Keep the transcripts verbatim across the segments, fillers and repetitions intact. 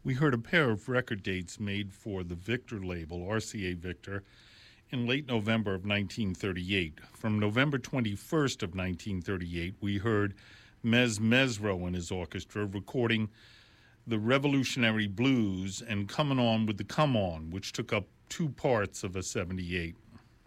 we heard a pair of record dates made for the Victor label, R C A Victor, in late November of nineteen thirty-eight. From November twenty-first of nineteen thirty-eight, we heard Mezz Mezzrow and his orchestra recording the Revolutionary Blues and Coming On with the Come On, which took up two parts of a seventy-eight.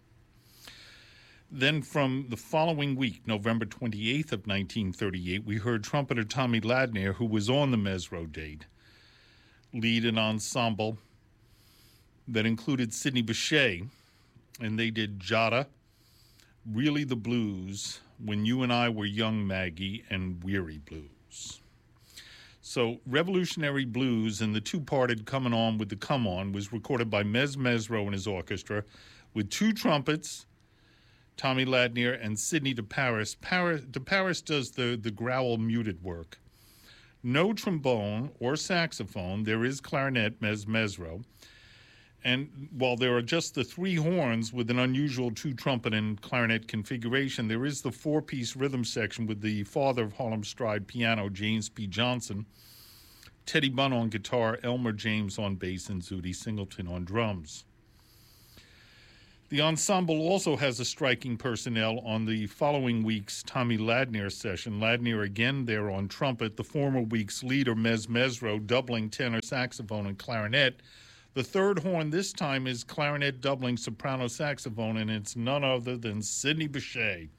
Then from the following week, November twenty-eighth of nineteen thirty-eight, we heard trumpeter Tommy Ladnier, who was on the Mezzrow date, lead an ensemble that included Sidney Bechet, and they did Jada, Really the Blues, When You and I Were Young, Maggie, and Weary Blues. So Revolutionary Blues and the two-parted Coming On with the Come On was recorded by Mezz Mezzrow and his orchestra with two trumpets, Tommy Ladnier and Sidney DeParis. Paris, DeParis does the, the growl muted work. No trombone or saxophone. There is clarinet, Mezz Mezzrow. And while there are just the three horns with an unusual two-trumpet and clarinet configuration, there is the four-piece rhythm section with the father of Harlem Stride piano, James P. Johnson, Teddy Bunn on guitar, Elmer James on bass, and Zutty Singleton on drums. The ensemble also has a striking personnel on the following week's Tommy Ladnier session. Ladnier again there on trumpet, the former week's leader, Mezz Mezzrow, doubling tenor saxophone and clarinet. The third horn this time is clarinet doubling soprano saxophone, and it's none other than Sidney Bechet.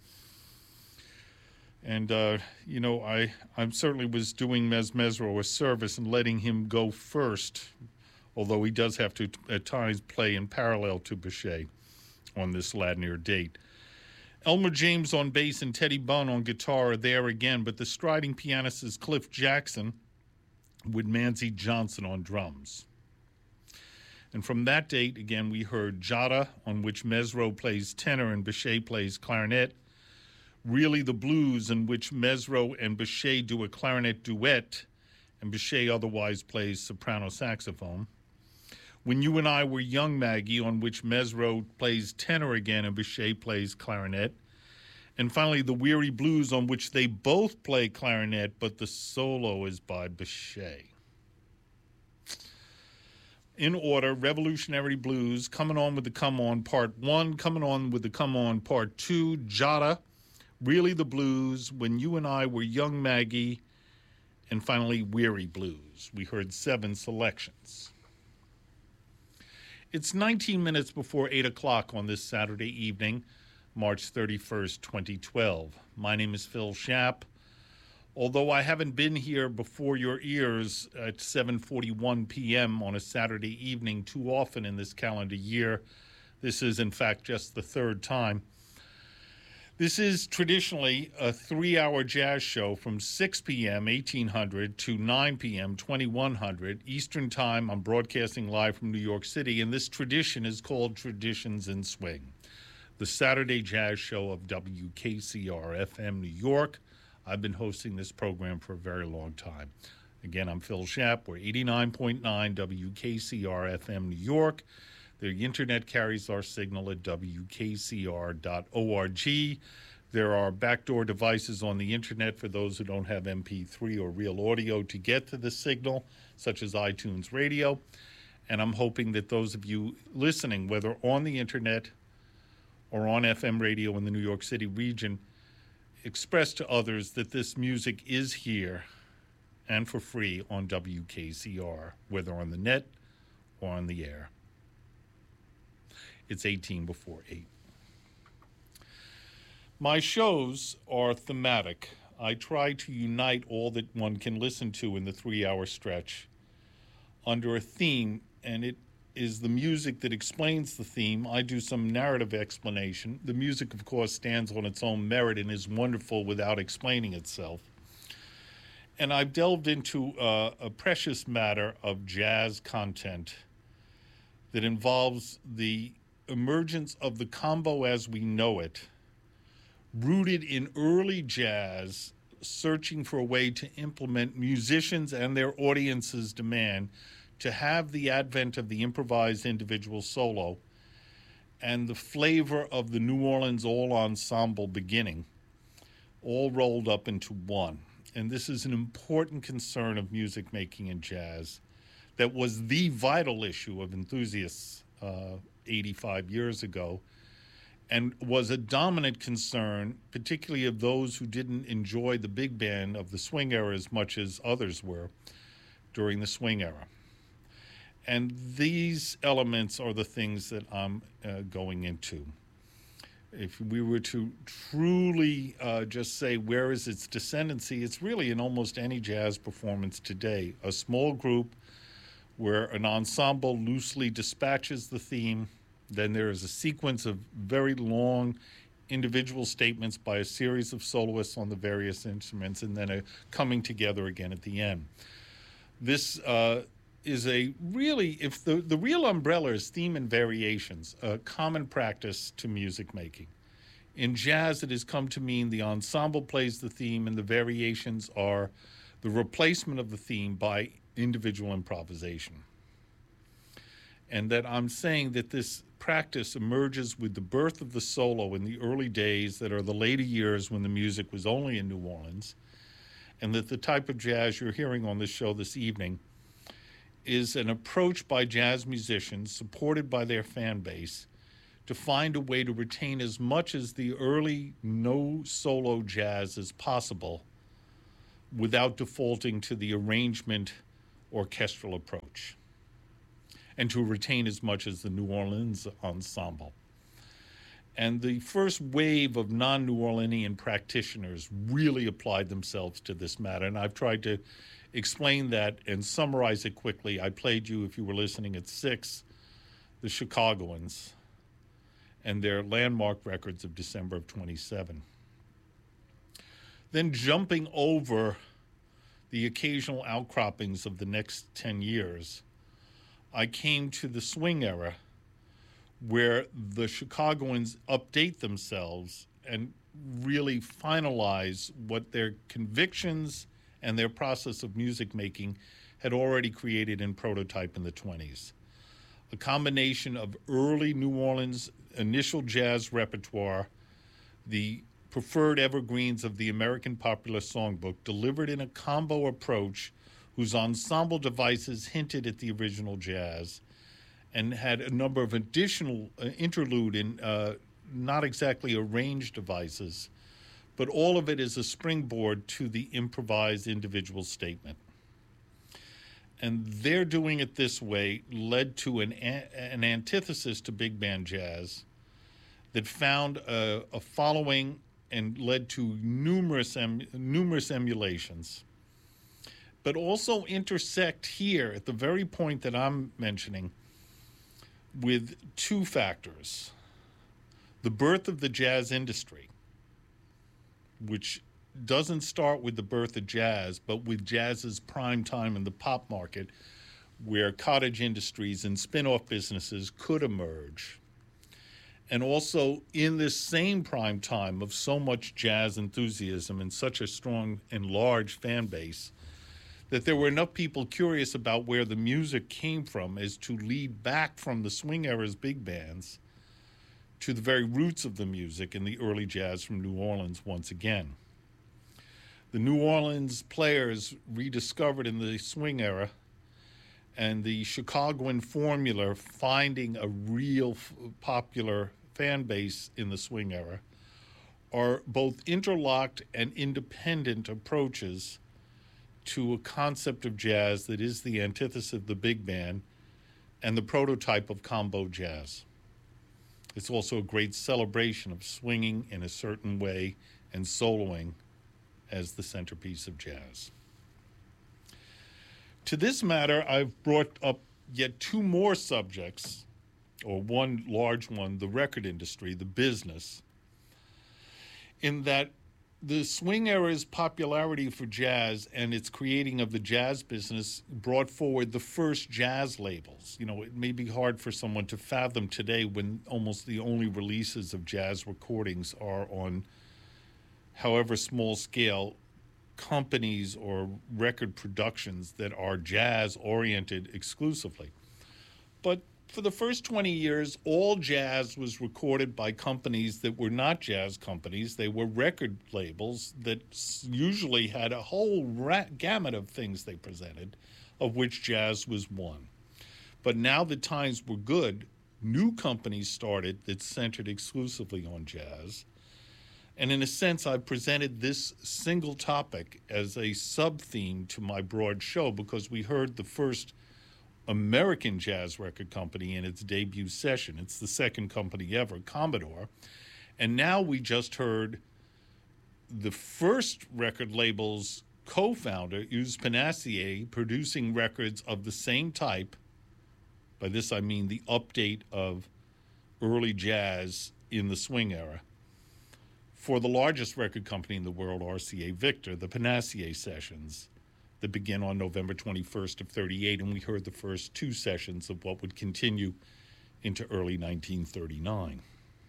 And, uh, you know, I, I certainly was doing Mezz Mezzrow a service and letting him go first, although he does have to, at times, play in parallel to Bechet on this Ladnier date. Elmer James on bass and Teddy Bunn on guitar are there again, but the striding pianist is Cliff Jackson with Manzi Johnson on drums. And from that date, again, we heard Jada, on which Mezzrow plays tenor and Bechet plays clarinet. Really the Blues, in which Mezzrow and Bechet do a clarinet duet, and Bechet otherwise plays soprano saxophone. When You and I Were Young, Maggie, on which Mezzrow plays tenor again and Bechet plays clarinet. And finally, the Weary Blues, on which they both play clarinet, but the solo is by Bechet. In order, Revolutionary Blues, Coming On with the Come On, Part one, Coming On with the Come On, Part two, Jada, Really the Blues, When You and I Were Young, Maggie, and finally, Weary Blues. We heard seven selections. It's nineteen minutes before eight o'clock on this Saturday evening, March thirty-first, twenty twelve. My name is Phil Schapp. Although I haven't been here before your ears at seven forty-one p.m. on a Saturday evening too often in this calendar year, this is, in fact, just the third time. This is traditionally a three-hour jazz show from six p.m. eighteen hundred to nine p.m. twenty-one hundred Eastern Time. I'm broadcasting live from New York City, and this tradition is called Traditions in Swing, the Saturday jazz show of W K C R F M New York. I've been hosting this program for a very long time. Again, I'm Phil Schapp. We're eighty-nine point nine W K C R F M New York. The internet carries our signal at W K C R dot org. There are backdoor devices on the internet for those who don't have M P three or real audio to get to the signal, such as iTunes Radio. And I'm hoping that those of you listening, whether on the internet or on F M radio in the New York City region, express to others that this music is here and for free on W K C R, whether on the net or on the air. It's eighteen before eight. My shows are thematic. I try to unite all that one can listen to in the three-hour stretch under a theme, and it is the music that explains the theme. I do some narrative explanation. The music, of course, stands on its own merit and is wonderful without explaining itself. And I've delved into uh, a precious matter of jazz content that involves the emergence of the combo as we know it, rooted in early jazz, searching for a way to implement musicians and their audience's demand to have the advent of the improvised individual solo and the flavor of the New Orleans all ensemble beginning, all rolled up into one. And this is an important concern of music making in jazz, that was the vital issue of enthusiasts uh, eighty-five years ago, and was a dominant concern, particularly of those who didn't enjoy the big band of the swing era as much as others were during the swing era. And these elements are the things that I'm uh, going into. If we were to truly uh, just say where is its descendancy, it's really in almost any jazz performance today. A small group where an ensemble loosely dispatches the theme. Then there is a sequence of very long individual statements by a series of soloists on the various instruments, and then a coming together again at the end. This uh, is a really, if the, the real umbrella is theme and variations, a common practice to music making. In jazz, it has come to mean the ensemble plays the theme and the variations are the replacement of the theme by individual improvisation. And that I'm saying that this practice emerges with the birth of the solo in the early days that are the later years when the music was only in New Orleans, and that the type of jazz you're hearing on this show this evening is an approach by jazz musicians supported by their fan base to find a way to retain as much as the early no solo jazz as possible without defaulting to the arrangement orchestral approach, and to retain as much as the New Orleans ensemble. And the first wave of non-New Orleanian practitioners really applied themselves to this matter, and I've tried to explain that and summarize it quickly. I played you, if you were listening at six, the Chicagoans and their landmark records of December of twenty-seven. Then jumping over the occasional outcroppings of the next ten years, I came to the swing era, where the Chicagoans update themselves and really finalize what their convictions and their process of music making had already created in prototype in the twenties. A combination of early New Orleans initial jazz repertoire, the preferred evergreens of the American Popular Songbook, delivered in a combo approach whose ensemble devices hinted at the original jazz, and had a number of additional uh, interlude in uh, not exactly arranged devices, but all of it is a springboard to the improvised individual statement. And their doing it this way led to an, an antithesis to big band jazz that found a, a following and led to numerous em, numerous emulations, but also intersect here at the very point that I'm mentioning with two factors. The birth of the jazz industry, which doesn't start with the birth of jazz, but with jazz's prime time in the pop market, where cottage industries and spin-off businesses could emerge. And also in this same prime time of so much jazz enthusiasm and such a strong and large fan base, that there were enough people curious about where the music came from as to lead back from the swing era's big bands to the very roots of the music in the early jazz from New Orleans once again. The New Orleans players rediscovered in the swing era, and the Chicagoan formula finding a real f- popular fan base in the swing era, are both interlocked and independent approaches to a concept of jazz that is the antithesis of the big band and the prototype of combo jazz. It's also a great celebration of swinging in a certain way and soloing as the centerpiece of jazz. To this matter, I've brought up yet two more subjects, or one large one, the record industry, the business, in that the swing era's popularity for jazz and its creating of the jazz business brought forward the first jazz labels. You know, it may be hard for someone to fathom today when almost the only releases of jazz recordings are on, however small scale, companies or record productions that are jazz-oriented exclusively. But for the first twenty years, all jazz was recorded by companies that were not jazz companies. They were record labels that usually had a whole ra- gamut of things they presented, of which jazz was one. But now that times were good, new companies started that centered exclusively on jazz. And in a sense, I've presented this single topic as a sub-theme to my broad show because we heard the first American jazz record company in its debut session. It's the second company ever, Commodore. And now we just heard the first record label's co-founder, Hugues Panassier, producing records of the same type. By this I mean the update of early jazz in the swing era, for the largest record company in the world, R C A Victor, the Panassier Sessions, that begin on November twenty-first of thirty-eight, and we heard the first two sessions of what would continue into early nineteen thirty-nine.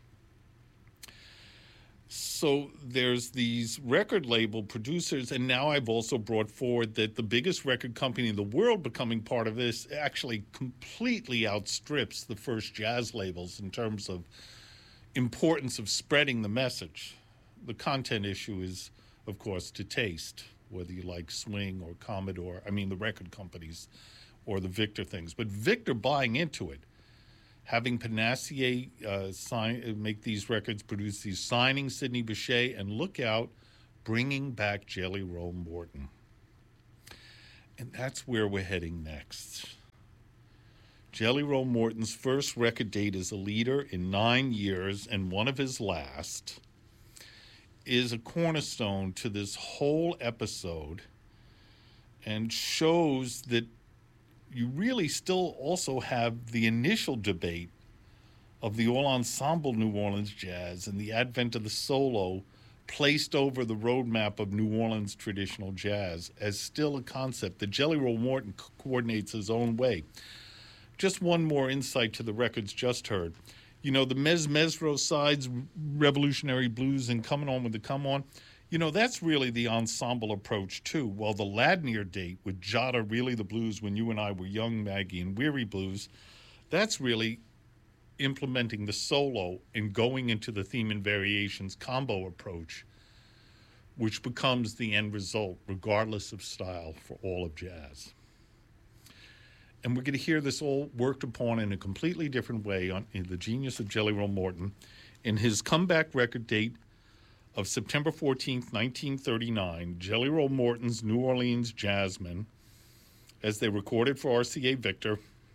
So there's these record label producers, and now I've also brought forward that the biggest record company in the world becoming part of this actually completely outstrips the first jazz labels in terms of importance of spreading the message. The content issue is, of course, to taste, whether you like swing or Commodore, I mean the record companies, or the Victor things. But Victor buying into it, having Panassier uh, sign, make these records, produce these, signing Sidney Bechet, and look out, bringing back Jelly Roll Morton. And that's where we're heading next. Jelly Roll Morton's first record date as a leader in nine years and one of his last is a cornerstone to this whole episode and shows that you really still also have the initial debate of the all-ensemble New Orleans jazz and the advent of the solo placed over the roadmap of New Orleans traditional jazz as still a concept that Jelly Roll Morton co- coordinates his own way. Just one more insight to the records just heard. You know, the Mez Mesro sides, Revolutionary Blues, and Coming On with the Come On, you know, that's really the ensemble approach, too. While the Ladnier date with Jada, Really the Blues, When You and I Were Young, Maggie, and Weary Blues, that's really implementing the solo and going into the theme and variations combo approach, which becomes the end result, regardless of style, for all of jazz. And we're going to hear this all worked upon in a completely different way on in the genius of Jelly Roll Morton in his comeback record date of September fourteenth, nineteen thirty-nine, Jelly Roll Morton's New Orleans Jazzmen, as they recorded for R C A Victor,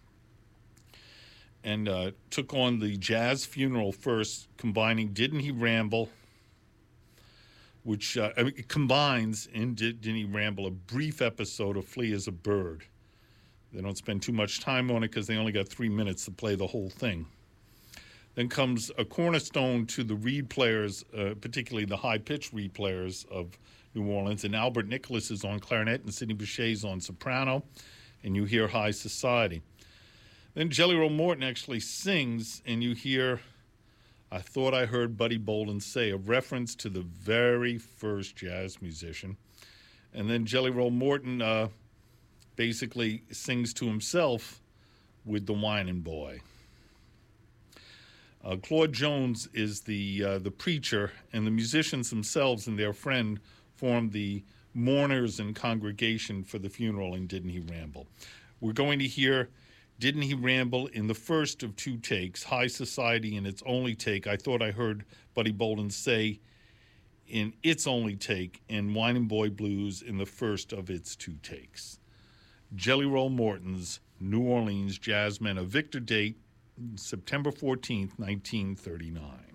and uh, took on the Jazz Funeral first, combining Didn't He Ramble, which uh, I mean, it combines in Did, Didn't He Ramble a brief episode of Flee as a Bird. They don't spend too much time on it because they only got three minutes to play the whole thing. Then comes a cornerstone to the reed players, uh, particularly the high-pitched reed players of New Orleans. And Albert Nicholas is on clarinet and Sidney Bechet is on soprano. And you hear High Society. Then Jelly Roll Morton actually sings, and you hear I Thought I Heard Buddy Bolden Say, a reference to the very first jazz musician. And then Jelly Roll Morton uh, basically sings to himself with the Whining Boy. Uh, Claude Jones is the uh, the preacher, and the musicians themselves and their friend formed the mourners and congregation for the funeral in Didn't He Ramble. We're going to hear Didn't He Ramble in the first of two takes, High Society in its only take, I Thought I Heard Buddy Bolden Say in its only take, and Whining Boy Blues in the first of its two takes. Jelly Roll Morton's New Orleans Jazzmen, a Victor date, September fourteenth, nineteen thirty-nine.